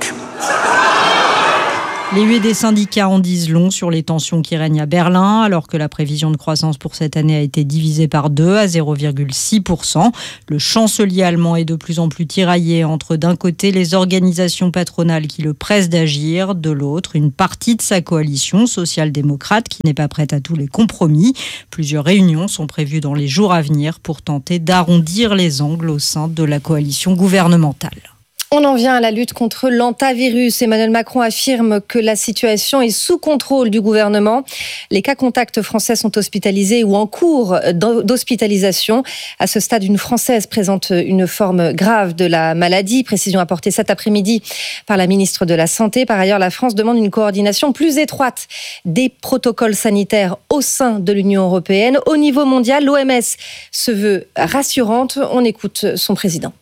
Speaker 2: Les huées des syndicats en disent long sur les tensions qui règnent à Berlin, alors que la prévision de croissance pour cette année a été divisée par deux à zéro virgule six pour cent. Le chancelier allemand est de plus en plus tiraillé entre d'un côté les organisations patronales qui le pressent d'agir, de l'autre une partie de sa coalition social-démocrate qui n'est pas prête à tous les compromis. Plusieurs réunions sont prévues dans les jours à venir pour tenter d'arrondir les angles au sein de la coalition gouvernementale.
Speaker 13: On en vient à la lutte contre l'hantavirus. Emmanuel Macron affirme que la situation est sous contrôle du gouvernement. Les cas contacts français sont hospitalisés ou en cours d'hospitalisation. À ce stade, une Française présente une forme grave de la maladie. Précision apportée cet après-midi par la ministre de la Santé. Par ailleurs, la France demande une coordination plus étroite des protocoles sanitaires au sein de l'Union européenne. Au niveau mondial, l'O M S se veut rassurante. On écoute son président.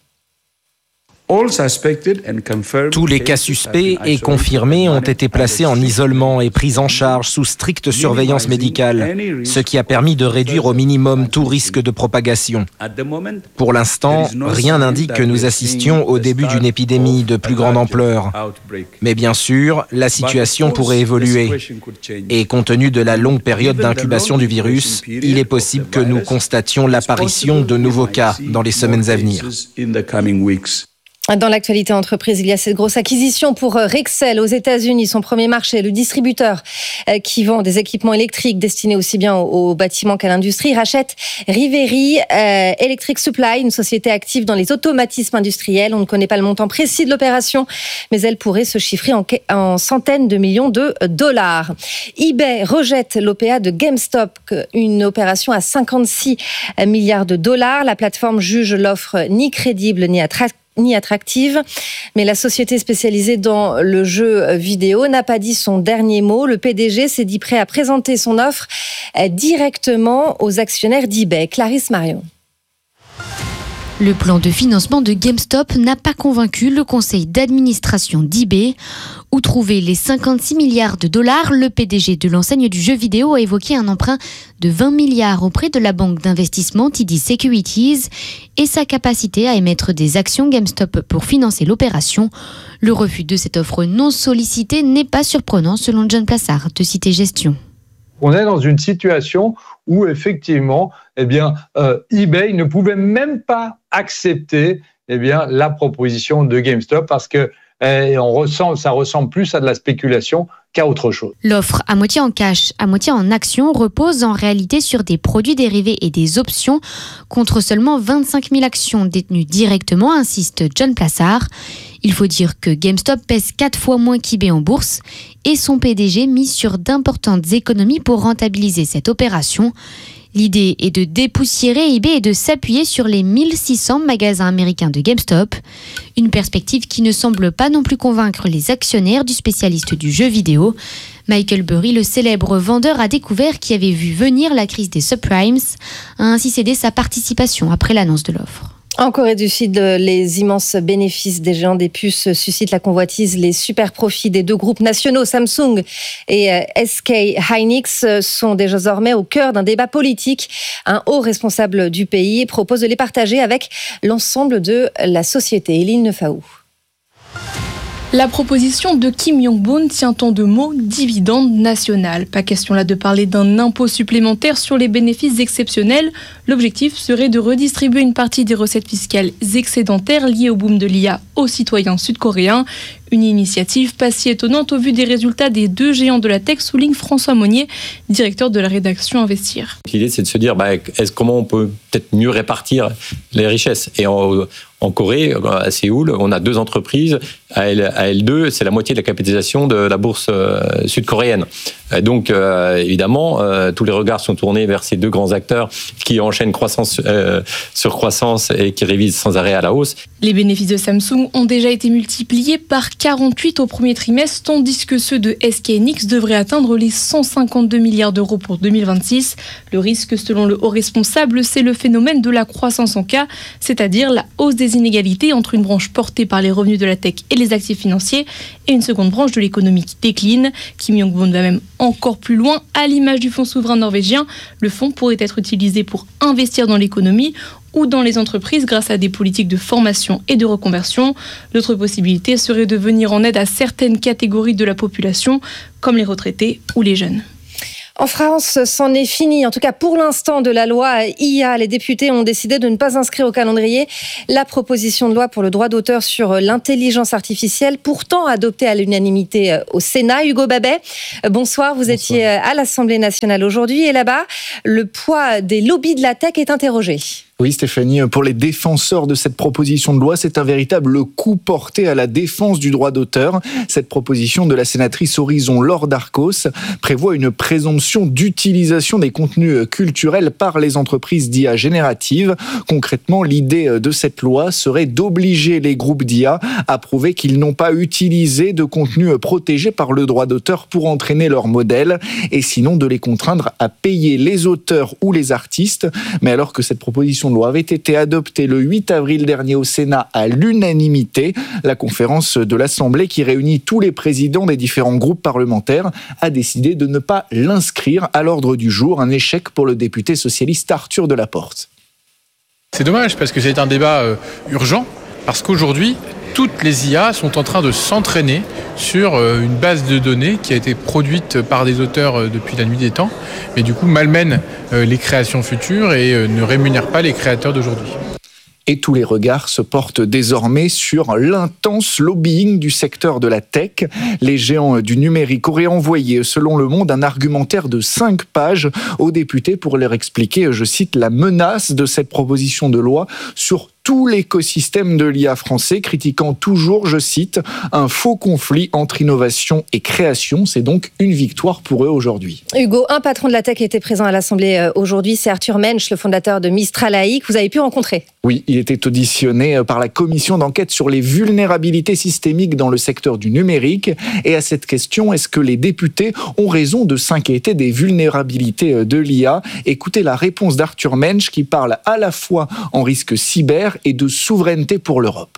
Speaker 23: Tous les cas suspects et confirmés ont été placés en isolement et pris en charge sous stricte surveillance médicale, ce qui a permis de réduire au minimum tout risque de propagation. Pour l'instant, rien n'indique que nous assistions au début d'une épidémie de plus grande ampleur. Mais bien sûr, la situation pourrait évoluer. Et compte tenu de la longue période d'incubation du virus, il est possible que nous constations l'apparition de nouveaux cas dans les semaines à venir.
Speaker 13: Dans l'actualité entreprise, il y a cette grosse acquisition pour Rexel aux États-Unis, son premier marché, le distributeur qui vend des équipements électriques destinés aussi bien aux bâtiments qu'à l'industrie, rachète Riveri euh, Electric Supply, une société active dans les automatismes industriels. On ne connaît pas le montant précis de l'opération, mais elle pourrait se chiffrer en, en centaines de millions de dollars. eBay rejette l'O P A de GameStop, une opération à cinquante-six milliards de dollars. La plateforme juge l'offre ni crédible ni attractive. ni attractive, mais la société spécialisée dans le jeu vidéo n'a pas dit son dernier mot. Le P D G s'est dit prêt à présenter son offre directement aux actionnaires d'eBay. Clarisse Marion.
Speaker 24: Le plan de financement de GameStop n'a pas convaincu le conseil d'administration d'eBay. Où trouver les cinquante-six milliards de dollars, le P D G de l'enseigne du jeu vidéo a évoqué un emprunt de vingt milliards auprès de la banque d'investissement T D Securities et sa capacité à émettre des actions GameStop pour financer l'opération. Le refus de cette offre non sollicitée n'est pas surprenant selon John Plassard de Cité Gestion.
Speaker 25: On est dans une situation où effectivement, eh bien, euh, eBay ne pouvait même pas accepter eh bien, la proposition de GameStop parce que eh, on ressent, ça ressemble plus à de la spéculation qu'à autre chose.
Speaker 24: L'offre à moitié en cash, à moitié en action repose en réalité sur des produits dérivés et des options contre seulement vingt-cinq mille actions détenues directement, insiste John Plassard. Il faut dire que GameStop pèse quatre fois moins qu'eBay en bourse et son P D G mise sur d'importantes économies pour rentabiliser cette opération. L'idée est de dépoussiérer eBay et de s'appuyer sur les mille six cents magasins américains de GameStop. Une perspective qui ne semble pas non plus convaincre les actionnaires du spécialiste du jeu vidéo. Michael Burry, le célèbre vendeur à découvert qui avait vu venir la crise des subprimes, a ainsi cédé sa participation après l'annonce de l'offre.
Speaker 13: En Corée du Sud, les immenses bénéfices des géants des puces suscitent la convoitise. Les super profits des deux groupes nationaux, Samsung et S K Hynix, sont désormais au cœur d'un débat politique. Un haut responsable du pays propose de les partager avec l'ensemble de la société. Eline Nefaou.
Speaker 1: La proposition de Kim Yong-bun tient en deux mots dividende national. Pas question là de parler d'un impôt supplémentaire sur les bénéfices exceptionnels. L'objectif serait de redistribuer une partie des recettes fiscales excédentaires liées au boom de l'I A aux citoyens sud-coréens. Une initiative pas si étonnante au vu des résultats des deux géants de la tech, souligne François Monnier, directeur de la rédaction Investir.
Speaker 5: L'idée, c'est de se dire bah, est-ce, comment on peut peut-être mieux répartir les richesses. Et en, en Corée, à Séoul, on a deux entreprises. À L deux, c'est la moitié de la capitalisation de la bourse euh, sud-coréenne. Et donc, euh, évidemment, euh, tous les regards sont tournés vers ces deux grands acteurs qui enchaînent croissance euh, sur croissance et qui révisent sans arrêt à la hausse.
Speaker 1: Les bénéfices de Samsung ont déjà été multipliés par quarante-huit au premier trimestre, tandis que ceux de S K Hynix devraient atteindre les cent cinquante-deux milliards d'euros pour deux mille vingt-six. Le risque, selon le haut responsable, c'est le phénomène de la croissance en K, c'est-à-dire la hausse des inégalités entre une branche portée par les revenus de la tech et les actifs financiers et une seconde branche de l'économie qui décline. Kim Yong-bun va même encore plus loin. À l'image du fonds souverain norvégien, le fonds pourrait être utilisé pour investir dans l'économie ou dans les entreprises grâce à des politiques de formation et de reconversion. L'autre possibilité serait de venir en aide à certaines catégories de la population, comme les retraités ou les jeunes.
Speaker 13: En France, c'en est fini. En tout cas, pour l'instant, de la loi I A. Les députés ont décidé de ne pas inscrire au calendrier la proposition de loi pour le droit d'auteur sur l'intelligence artificielle, pourtant adoptée à l'unanimité au Sénat. Hugo Babet, bonsoir. Vous bonsoir. Étiez à l'Assemblée nationale aujourd'hui. Et là-bas, le poids des lobbies de la tech est interrogé.
Speaker 7: Oui, Stéphanie, pour les défenseurs de cette proposition de loi, c'est un véritable coup porté à la défense du droit d'auteur. Cette proposition de la sénatrice Horizon Laure Darcos prévoit une présomption d'utilisation des contenus culturels par les entreprises d'I A génératives. Concrètement, l'idée de cette loi serait d'obliger les groupes d'I A à prouver qu'ils n'ont pas utilisé de contenus protégés par le droit d'auteur pour entraîner leur modèle, et sinon de les contraindre à payer les auteurs ou les artistes. Mais alors que cette proposition de loi avait été adoptée le huit avril dernier au Sénat à l'unanimité, la conférence de l'Assemblée, qui réunit tous les présidents des différents groupes parlementaires, a décidé de ne pas l'inscrire à l'ordre du jour. Un échec pour le député socialiste Arthur Delaporte.
Speaker 22: C'est dommage parce que c'est un débat euh, urgent, parce qu'aujourd'hui, toutes les I A sont en train de s'entraîner sur une base de données qui a été produite par des auteurs depuis la nuit des temps, mais du coup malmène les créations futures et ne rémunère pas les créateurs d'aujourd'hui.
Speaker 7: Et tous les regards se portent désormais sur l'intense lobbying du secteur de la tech. Les géants du numérique auraient envoyé, selon Le Monde, un argumentaire de cinq pages aux députés pour leur expliquer, je cite, la menace de cette proposition de loi sur tout l'écosystème de l'I A français, critiquant toujours, je cite, un faux conflit entre innovation et création. C'est donc une victoire pour eux aujourd'hui.
Speaker 13: Hugo, un patron de la tech était présent à l'Assemblée aujourd'hui, c'est Arthur Mensch, le fondateur de Mistral A I, que vous avez pu rencontrer.
Speaker 7: Oui, il était auditionné par la commission d'enquête sur les vulnérabilités systémiques dans le secteur du numérique. Et à cette question, est-ce que les députés ont raison de s'inquiéter des vulnérabilités de l'I A? Écoutez la réponse d'Arthur Mensch, qui parle à la fois en risque cyber et de souveraineté pour l'Europe.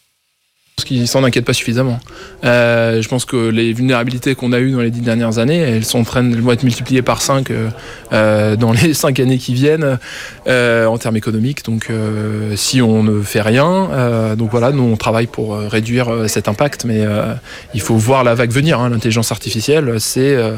Speaker 8: Je pense qu'ils s'en inquiètent pas suffisamment. Euh, je pense que les vulnérabilités qu'on a eues dans les dix dernières années, elles, sont en train de, elles vont être multipliées par cinq euh, dans les cinq années qui viennent euh, en termes économiques. Donc euh, si on ne fait rien, euh, donc voilà, nous on travaille pour réduire euh, cet impact, mais euh, il faut voir la vague venir. Hein. L'intelligence artificielle, c'est euh,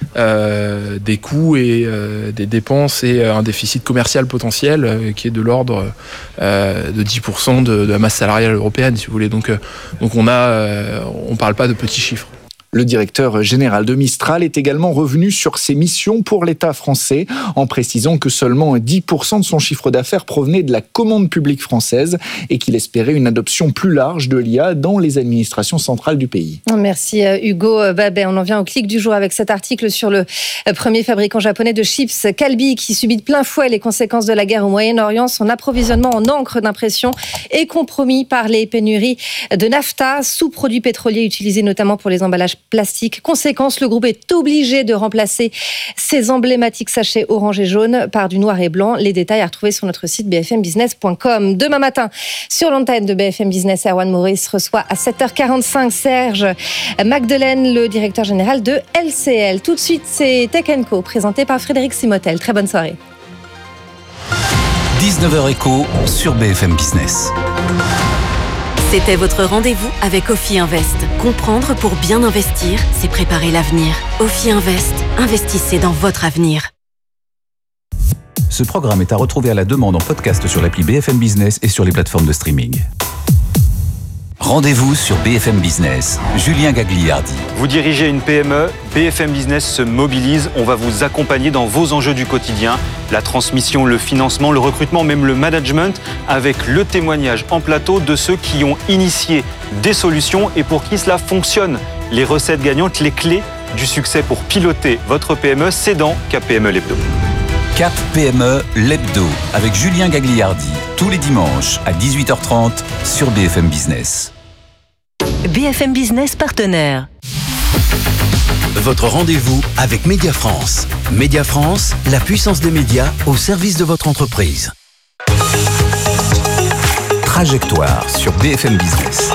Speaker 8: euh, des coûts et euh, des dépenses et un déficit commercial potentiel euh, qui est de l'ordre euh, de dix pour cent de, de la masse salariale européenne, si vous voulez. Donc euh, Donc on a, euh, on parle pas de petits chiffres.
Speaker 7: Le directeur général de Mistral est également revenu sur ses missions pour l'État français, en précisant que seulement dix pour cent de son chiffre d'affaires provenait de la commande publique française et qu'il espérait une adoption plus large de l'I A dans les administrations centrales du pays.
Speaker 13: Merci Hugo Babet. On en vient au clic du jour avec cet article sur le premier fabricant japonais de chips, Calbee, qui subit de plein fouet les conséquences de la guerre au Moyen-Orient. Son approvisionnement en encre d'impression est compromis par les pénuries de naphta, sous-produit pétrolier utilisé notamment pour les emballages plastique. Conséquence, le groupe est obligé de remplacer ses emblématiques sachets orange et jaune par du noir et blanc. Les détails à retrouver sur notre site b f m business point com. Demain matin, sur l'antenne de B F M Business, Erwan Maurice reçoit à sept heures quarante-cinq Serge Magdelaine, le directeur général de L C L. Tout de suite, c'est Tech and Co, présenté par Frédéric Simotel. Très bonne soirée.
Speaker 3: dix-neuf heures Éco sur B F M Business.
Speaker 4: C'était votre rendez-vous avec Ophi Invest. Comprendre pour bien investir, c'est préparer l'avenir. Ophi Invest, investissez dans votre avenir.
Speaker 3: Ce programme est à retrouver à la demande en podcast sur l'appli B F M Business et sur les plateformes de streaming. Rendez-vous sur B F M Business. Julien Gagliardi.
Speaker 6: Vous dirigez une P M E, B F M Business se mobilise. On va vous accompagner dans vos enjeux du quotidien. La transmission, le financement, le recrutement, même le management, avec le témoignage en plateau de ceux qui ont initié des solutions et pour qui cela fonctionne. Les recettes gagnantes, les clés du succès pour piloter votre P M E, c'est dans Cap P M E l'Hebdo.
Speaker 3: Cap P M E l'Hebdo avec Julien Gagliardi. Tous les dimanches à dix-huit heures trente sur B F M Business.
Speaker 9: B F M Business partenaire.
Speaker 10: Votre rendez-vous avec Média France. Média France, la puissance des médias au service de votre entreprise.
Speaker 3: Trajectoire sur B F M Business.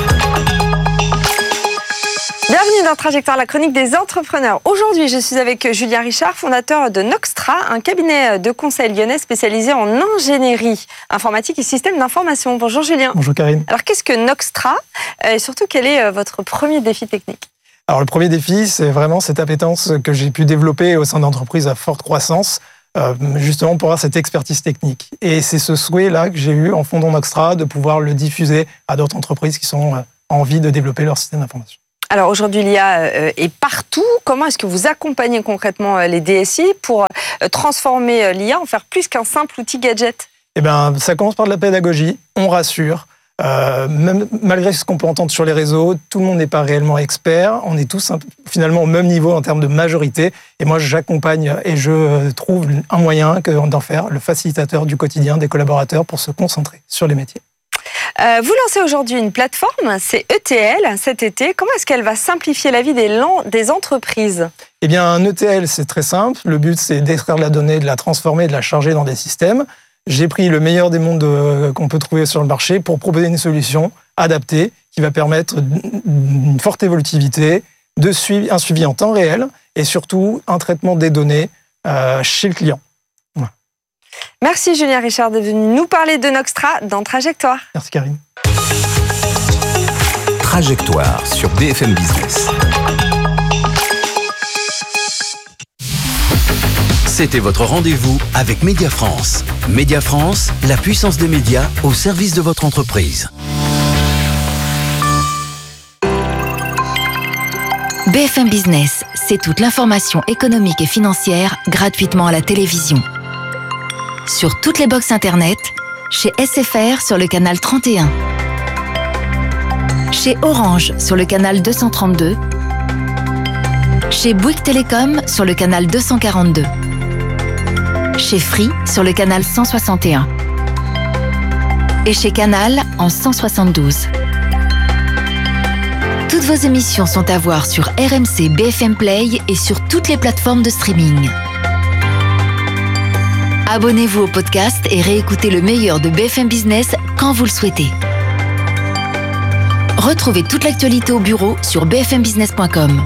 Speaker 11: Bienvenue dans Trajectoire, la chronique des entrepreneurs. Aujourd'hui, je suis avec Julien Richard, fondateur de Noxtra, un cabinet de conseil lyonnais spécialisé en ingénierie informatique et système d'information. Bonjour Julien.
Speaker 12: Bonjour Karine.
Speaker 11: Alors qu'est-ce que Noxtra et surtout quel est votre premier défi technique?
Speaker 12: Alors le premier défi, c'est vraiment cette appétence que j'ai pu développer au sein d'entreprises à forte croissance, euh, justement pour avoir cette expertise technique. Et c'est ce souhait-là que j'ai eu en fondant Noxtra, de pouvoir le diffuser à d'autres entreprises qui sont euh, en envie de développer leur système d'information.
Speaker 11: Alors aujourd'hui, l'I A est partout. Comment est-ce que vous accompagnez concrètement les D S I pour transformer l'I A en faire plus qu'un simple outil gadget?
Speaker 12: Eh bien, ça commence par de la pédagogie, on rassure. Euh, même, malgré ce qu'on peut entendre sur les réseaux, tout le monde n'est pas réellement expert. On est tous un, finalement au même niveau en termes de majorité. Et moi, j'accompagne et je trouve un moyen d'en faire le facilitateur du quotidien des collaborateurs pour se concentrer sur les métiers.
Speaker 11: Euh, vous lancez aujourd'hui une plateforme, c'est E T L, cet été. Comment est-ce qu'elle va simplifier la vie des, des entreprises?
Speaker 12: Eh bien, un E T L, c'est très simple. Le but, c'est d'extraire de la donnée, de la transformer, de la charger dans des systèmes. J'ai pris le meilleur des mondes euh, qu'on peut trouver sur le marché pour proposer une solution adaptée qui va permettre une forte évolutivité, de suivi, un suivi en temps réel et surtout un traitement des données euh, chez le client.
Speaker 11: Merci Julien Richard d'être venu nous parler de Noxtra dans Trajectoire.
Speaker 12: Merci Karine.
Speaker 3: Trajectoire sur B F M Business.
Speaker 10: C'était votre rendez-vous avec Média France. Média France, la puissance des médias au service de votre entreprise.
Speaker 9: B F M Business, c'est toute l'information économique et financière gratuitement à la télévision. Sur toutes les box internet, chez S F R sur le canal trente et un, chez Orange sur le canal deux cent trente-deux, chez Bouygues Télécom sur le canal deux cent quarante-deux, chez Free sur le canal cent soixante et un et chez Canal en cent soixante-douze. Toutes vos émissions sont à voir sur R M C B F M Play et sur toutes les plateformes de streaming. Abonnez-vous au podcast et réécoutez le meilleur de B F M Business quand vous le souhaitez. Retrouvez toute l'actualité au bureau sur b f m business point com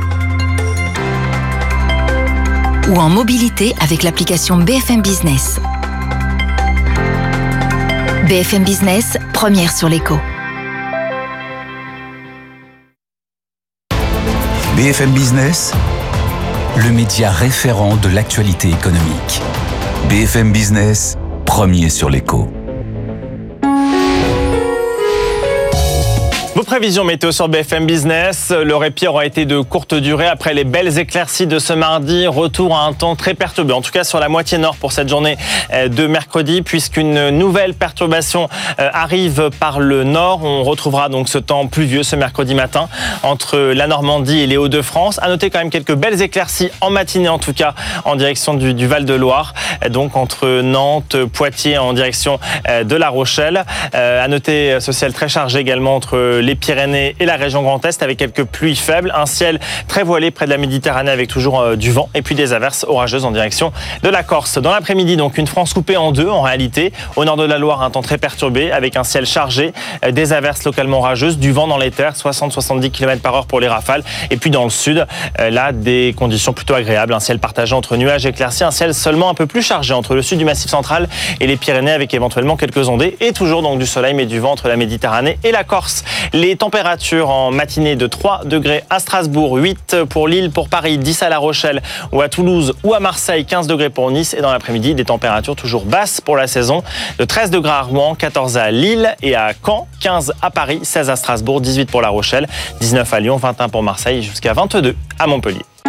Speaker 9: ou en mobilité avec l'application B F M Business. B F M Business, première sur l'écho.
Speaker 3: B F M Business, le média référent de l'actualité économique. B F M Business, premier sur l'écho.
Speaker 26: Vos prévisions météo sur B F M Business. Le répit aura été de courte durée après les belles éclaircies de ce mardi. Retour à un temps très perturbé, en tout cas sur la moitié nord pour cette journée de mercredi, puisqu'une nouvelle perturbation arrive par le nord. On retrouvera donc ce temps pluvieux ce mercredi matin entre la Normandie et les Hauts-de-France. À noter quand même quelques belles éclaircies en matinée, en tout cas en direction du, du Val-de-Loire, donc entre Nantes, Poitiers en direction de La Rochelle. À noter ce ciel très chargé également entre les Pyrénées et la région Grand Est avec quelques pluies faibles. Un ciel très voilé près de la Méditerranée avec toujours euh, du vent et puis des averses orageuses en direction de la Corse. Dans l'après-midi, donc une France coupée en deux en réalité. Au nord de la Loire, un temps très perturbé avec un ciel chargé, euh, des averses localement orageuses, du vent dans les terres, soixante à soixante-dix kilomètres par heure pour les rafales. Et puis dans le sud, euh, là, des conditions plutôt agréables. Un ciel partagé entre nuages et éclaircies, un ciel seulement un peu plus chargé entre le sud du Massif central et les Pyrénées avec éventuellement quelques ondées. Et toujours donc du soleil mais du vent entre la Méditerranée et la Corse. Les températures en matinée de trois degrés à Strasbourg, huit pour Lille, pour Paris, dix à La Rochelle ou à Toulouse ou à Marseille, quinze degrés pour Nice. Et dans l'après-midi, des températures toujours basses pour la saison, de treize degrés à Rouen, quatorze à Lille et à Caen, quinze à Paris, seize à Strasbourg, dix-huit pour La Rochelle, dix-neuf à Lyon, vingt et un pour Marseille jusqu'à vingt-deux à Montpellier.